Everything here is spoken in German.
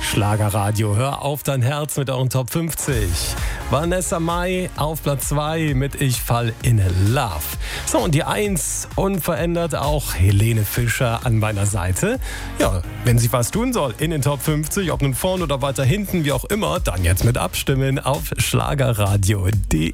Schlagerradio, hör auf dein Herz mit euren Top 50. Vanessa Mai auf Platz 2 mit Ich fall in Love. So, und die 1 unverändert auch Helene Fischer an meiner Seite. Ja, wenn sie was tun soll in den Top 50, ob nun vorne oder weiter hinten, wie auch immer, dann jetzt mit abstimmen auf schlagerradio.de.